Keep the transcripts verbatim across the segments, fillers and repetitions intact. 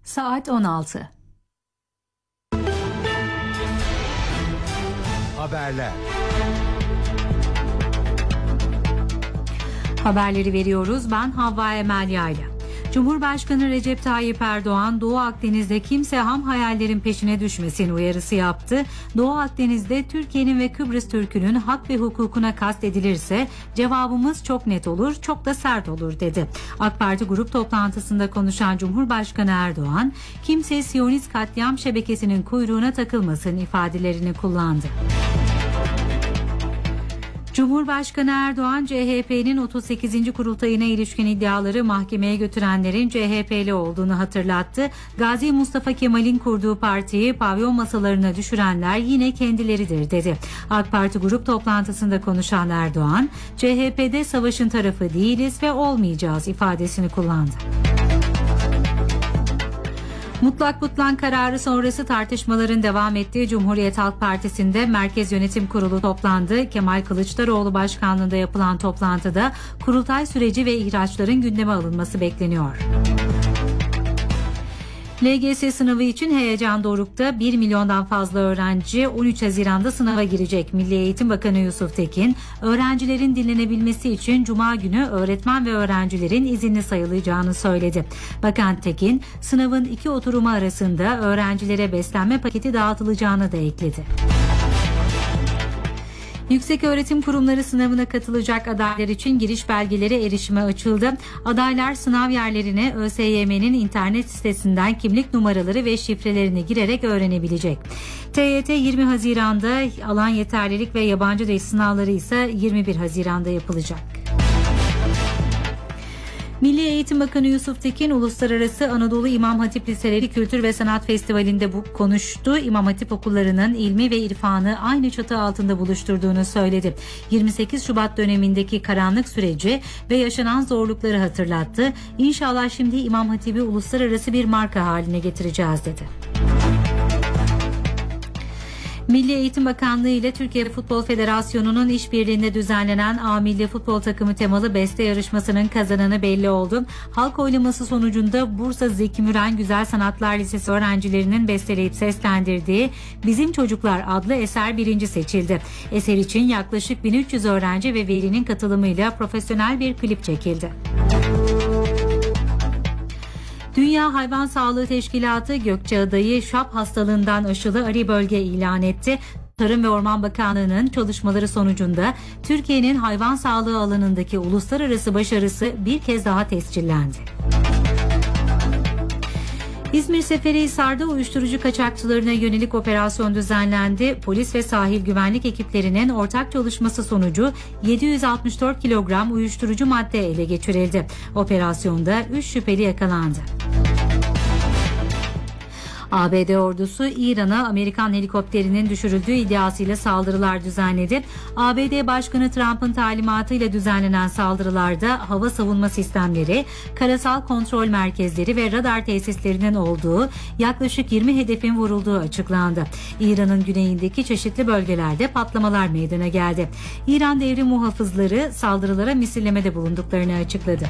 Saat on altı. Haberler. Haberleri veriyoruz. Ben Havva Emel Yayla. Cumhurbaşkanı Recep Tayyip Erdoğan, Doğu Akdeniz'de kimse ham hayallerin peşine düşmesin uyarısı yaptı. Doğu Akdeniz'de Türkiye'nin ve Kıbrıs Türk'ünün hak ve hukukuna kastedilirse cevabımız çok net olur, çok da sert olur dedi. AK Parti grup toplantısında konuşan Cumhurbaşkanı Erdoğan, kimse Siyonist katliam şebekesinin kuyruğuna takılmasın ifadelerini kullandı. Cumhurbaşkanı Erdoğan, C H P'nin otuz sekizinci kurultayına ilişkin iddiaları mahkemeye götürenlerin C H P'li olduğunu hatırlattı. Gazi Mustafa Kemal'in kurduğu partiyi pavyon masalarına düşürenler yine kendileridir dedi. AK Parti grup toplantısında konuşan Erdoğan, C H P'de savaşın tarafı değiliz ve olmayacağız ifadesini kullandı. Mutlak butlan kararı sonrası tartışmaların devam ettiği Cumhuriyet Halk Partisi'nde Merkez Yönetim Kurulu toplandı. Kemal Kılıçdaroğlu başkanlığında yapılan toplantıda kurultay süreci ve ihraçların gündeme alınması bekleniyor. L G S sınavı için heyecan dorukta. bir milyondan fazla öğrenci on üç Haziran'da sınava girecek. Milli Eğitim Bakanı Yusuf Tekin, öğrencilerin dinlenebilmesi için Cuma günü öğretmen ve öğrencilerin izinli sayılacağını söyledi. Bakan Tekin, sınavın iki oturumu arasında öğrencilere beslenme paketi dağıtılacağını da ekledi. Yükseköğretim kurumları sınavına katılacak adaylar için giriş belgeleri erişime açıldı. Adaylar sınav yerlerine Ö S Y M'nin internet sitesinden kimlik numaraları ve şifrelerini girerek öğrenebilecek. T Y T yirmi Haziran'da, alan yeterlilik ve yabancı dil sınavları ise yirmi bir Haziran'da yapılacak. Milli Eğitim Bakanı Yusuf Tekin, Uluslararası Anadolu İmam Hatip Liseleri Kültür ve Sanat Festivali'nde bu konuştu. İmam Hatip okullarının ilmi ve irfanı aynı çatı altında buluşturduğunu söyledi. yirmi sekiz Şubat dönemindeki karanlık süreci ve yaşanan zorlukları hatırlattı. İnşallah şimdi İmam Hatip'i uluslararası bir marka haline getireceğiz dedi. Milli Eğitim Bakanlığı ile Türkiye Futbol Federasyonu'nun işbirliğinde düzenlenen A Milli Futbol Takımı temalı beste yarışmasının kazananı belli oldu. Halk oylaması sonucunda Bursa Zeki Müren Güzel Sanatlar Lisesi öğrencilerinin besteleyip seslendirdiği Bizim Çocuklar adlı eser birinci seçildi. Eser için yaklaşık bin üç yüz öğrenci ve velinin katılımıyla profesyonel bir klip çekildi. Dünya Hayvan Sağlığı Teşkilatı Gökçeada'yı şap hastalığından aşılı arı bölge ilan etti. Tarım ve Orman Bakanlığı'nın çalışmaları sonucunda Türkiye'nin hayvan sağlığı alanındaki uluslararası başarısı bir kez daha tescillendi. İzmir Seferihisar'da uyuşturucu kaçakçılarına yönelik operasyon düzenlendi. Polis ve sahil güvenlik ekiplerinin ortak çalışması sonucu yedi yüz altmış dört kilogram uyuşturucu madde ele geçirildi. Operasyonda üç şüpheli yakalandı. A B D ordusu İran'a Amerikan helikopterinin düşürüldüğü iddiasıyla saldırılar düzenledi. A B D Başkanı Trump'ın talimatıyla düzenlenen saldırılarda hava savunma sistemleri, karasal kontrol merkezleri ve radar tesislerinin olduğu yaklaşık yirmi hedefin vurulduğu açıklandı. İran'ın güneyindeki çeşitli bölgelerde patlamalar meydana geldi. İran devrim muhafızları saldırılara misillemede bulunduklarını açıkladı.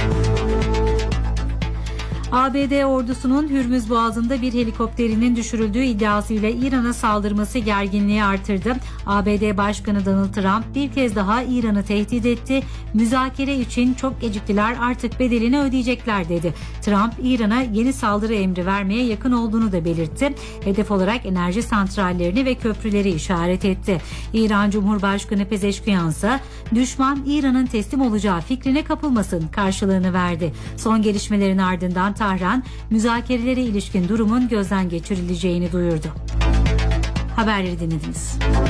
A B D ordusunun Hürmüz Boğazı'nda bir helikopterinin düşürüldüğü iddiasıyla İran'a saldırması gerginliği artırdı. A B D Başkanı Donald Trump bir kez daha İran'ı tehdit etti. Müzakere için çok geciktiler, artık bedelini ödeyecekler dedi. Trump, İran'a yeni saldırı emri vermeye yakın olduğunu da belirtti. Hedef olarak enerji santrallerini ve köprüleri işaret etti. İran Cumhurbaşkanı Pezeşkiyan ise düşman İran'ın teslim olacağı fikrine kapılmasın karşılığını verdi. Son gelişmelerin ardından Tahran, müzakerelere ilişkin durumun gözden geçirileceğini duyurdu. Haberleri dinlediniz.